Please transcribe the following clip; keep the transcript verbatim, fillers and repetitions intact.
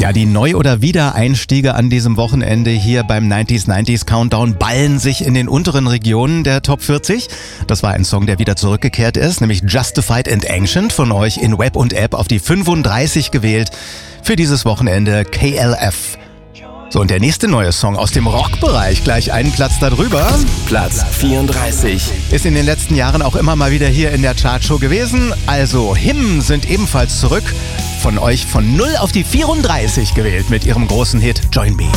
Ja, die Neu- oder Wiedereinstiege an diesem Wochenende hier beim neunziger neunzig Countdown ballen sich in den unteren Regionen der Top vierzig. Das war ein Song, der wieder zurückgekehrt ist, nämlich Justified and Ancient, von euch in Web und App auf die fünfunddreißig gewählt. Für dieses Wochenende K L F. So, und der nächste neue Song aus dem Rockbereich, gleich einen Platz darüber. Platz vierunddreißig. Ist in den letzten Jahren auch immer mal wieder hier in der Chartshow gewesen. Also Hymn sind ebenfalls zurück. Von euch von null auf die vierunddreißig gewählt mit ihrem großen Hit Join Me.